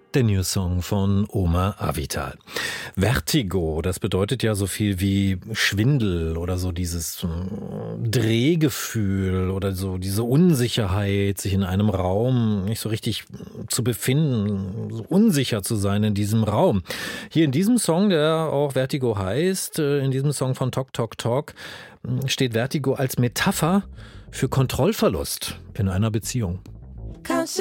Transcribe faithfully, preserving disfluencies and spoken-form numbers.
Der News-Song von Omar Avital. Vertigo, das bedeutet ja so viel wie Schwindel oder so dieses Drehgefühl oder so diese Unsicherheit, sich in einem Raum nicht so richtig zu befinden, so unsicher zu sein in diesem Raum. Hier in diesem Song, der auch Vertigo heißt, in diesem Song von Tok Tok Tok, steht Vertigo als Metapher für Kontrollverlust in einer Beziehung.